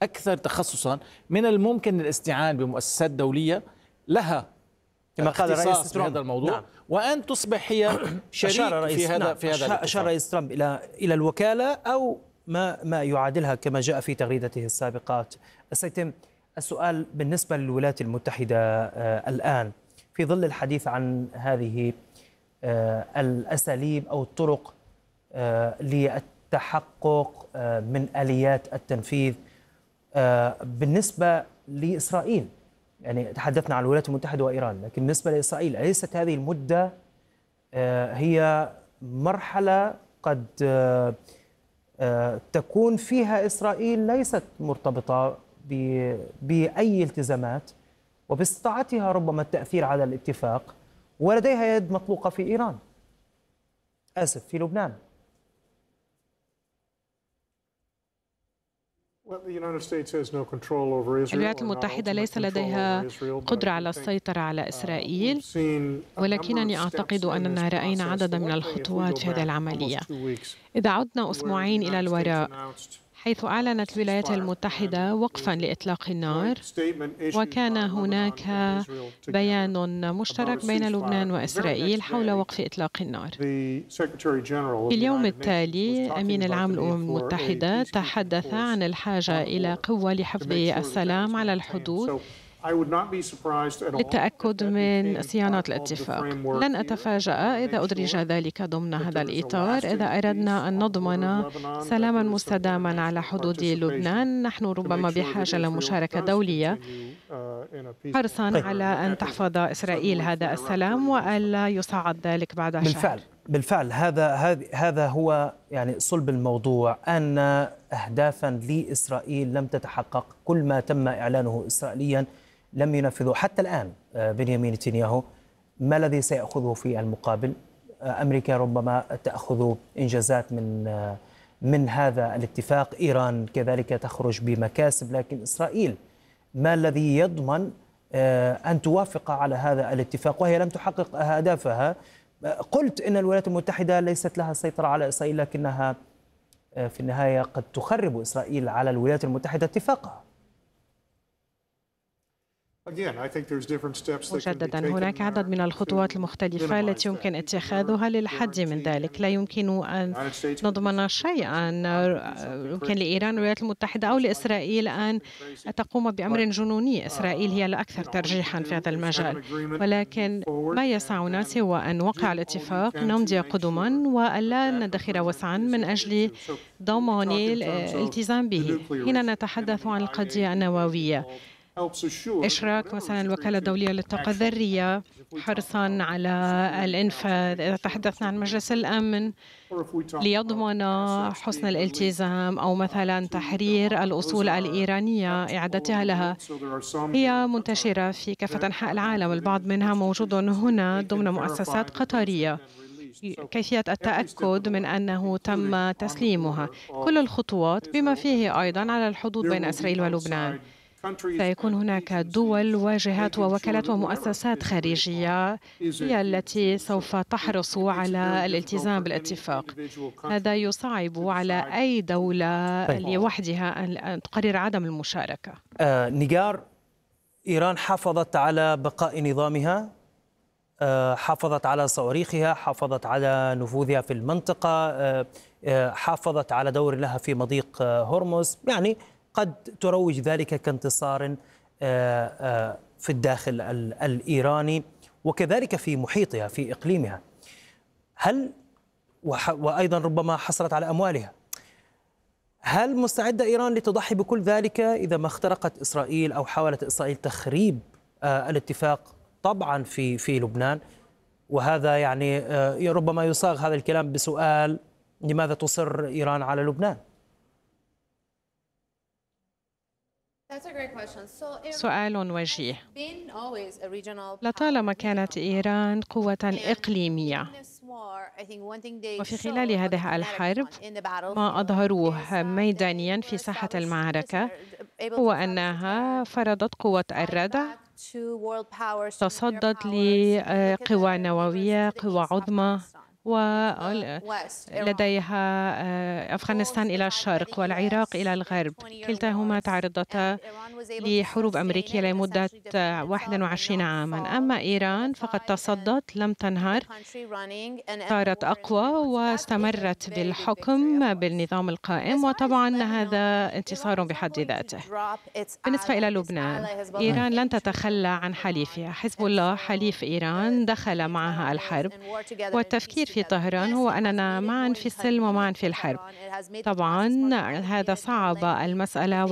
أكثر تخصصا، من الممكن الاستعانة بمؤسسات دولية لها كما قال الرئيس في هذا الموضوع. نعم. وأن تصبح هي شريك في هذا نعم. في هذا الاتفاق. أشار رئيس ترامب إلى الوكالة أو ما يعادلها كما جاء في تغريدته السابقات. سيتم السؤال بالنسبة للولايات المتحدة الآن في ظل الحديث عن هذه الأساليب أو الطرق للتحقق من آليات التنفيذ بالنسبة لإسرائيل. يعني تحدثنا عن الولايات المتحدة وإيران، لكن بالنسبة لإسرائيل أليست هذه المدة هي مرحلة قد تكون فيها إسرائيل ليست مرتبطة بأي التزامات وباستطاعتها ربما التأثير على الاتفاق، ولديها يد مطلوقة في إيران، في لبنان. الولايات المتحدة ليس لديها قدرة على السيطرة على إسرائيل، ولكنني أعتقد أننا رأينا عددا من الخطوات في هذه العملية. إذا عدنا أسبوعين إلى الوراء، حيث أعلنت الولايات المتحدة وقفاً لإطلاق النار، وكان هناك بيان مشترك بين لبنان وإسرائيل حول وقف إطلاق النار. في اليوم التالي أمين العام للأمم المتحدة تحدث عن الحاجة إلى قوة لحفظ السلام على الحدود للتأكد من صيانة الاتفاق. لن أتفاجأ إذا أدرج ذلك ضمن هذا الإطار. إذا أردنا أن نضمن سلاما مستداما على حدود لبنان، نحن ربما بحاجة لمشاركة دولية حرصا على أن تحفظ إسرائيل هذا السلام وألا يصعد ذلك بعد شهر. بالفعل هذا هو يعني صلب الموضوع، أن أهدافا لإسرائيل لم تتحقق. كل ما تم إعلانه إسرائيليا لم ينفذه حتى الآن. بنيامين نتنياهو ما الذي سيأخذه في المقابل؟ أمريكا ربما تأخذ إنجازات من هذا الاتفاق، إيران كذلك تخرج بمكاسب، لكن إسرائيل ما الذي يضمن أن توافق على هذا الاتفاق وهي لم تحقق أهدافها؟ قلت إن الولايات المتحدة ليست لها سيطرة على إسرائيل، لكنها في النهاية قد تخرب إسرائيل على الولايات المتحدة اتفاقها. مجددا هناك عدد من الخطوات المختلفة التي يمكن اتخاذها للحد من ذلك. لا يمكن أن نضمن شيئا. يمكن لإيران والولايات المتحدة أو لإسرائيل أن تقوم بأمر جنوني. إسرائيل هي الأكثر ترجيحا في هذا المجال، ولكن ما يسعنا سوى أن نوقع الاتفاق، نمضي قدما وألا ندخر وسعا من أجل ضمان الالتزام به. حين نتحدث عن القضية النووية، إشراك مثلا الوكالة الدولية للطاقة الذرية حرصا على الإنفاذ. إذا تحدثنا عن مجلس الأمن ليضمن حسن الالتزام، أو مثلا تحرير الأصول الإيرانية إعادتها لها، هي منتشرة في كافة أنحاء العالم. البعض منها موجود هنا ضمن مؤسسات قطرية. كيفية التأكد من أنه تم تسليمها، كل الخطوات بما فيه أيضا على الحدود بين إسرائيل ولبنان. سيكون هناك دول وجهات ووكالات ومؤسسات خارجية هي التي سوف تحرص على الالتزام بالاتفاق. هذا يصعب على أي دولة لوحدها أن تقرر عدم المشاركة. نيجار، إيران حافظت على بقاء نظامها، حافظت على صواريخها، حافظت على نفوذها في المنطقة، حافظت على دور لها في مضيق هرمز. يعني قد تروج ذلك كانتصار في الداخل الإيراني وكذلك في محيطها في إقليمها. هل وأيضا ربما حصلت على أموالها، هل مستعدة إيران لتضحي بكل ذلك إذا ما اخترقت إسرائيل أو حاولت إسرائيل تخريب الاتفاق طبعا في لبنان؟ وهذا يعني ربما يصاغ هذا الكلام بسؤال: لماذا تصر إيران على لبنان؟ سؤال وجيه. لطالما كانت إيران قوة إقليمية، وفي خلال هذه الحرب ما أظهروه ميدانيا في ساحة المعركة هو أنها فرضت قوة الردع، تصدت لقوى نووية، قوى عظمى ولديها أفغانستان إلى الشرق والعراق إلى الغرب، كلتاهما تعرضتا لحروب أمريكية لمدة 21 عاماً. أما إيران فقد تصدت، لم تنهار، صارت أقوى واستمرت بالحكم بالنظام القائم، وطبعاً هذا انتصار بحد ذاته. بالنسبة إلى لبنان، إيران لن تتخلى عن حليفها. حزب الله حليف إيران، دخل معها الحرب، والتفكير في طهران هو أننا معا في السلم ومعا في الحرب. طبعاً هذا صعب المسألة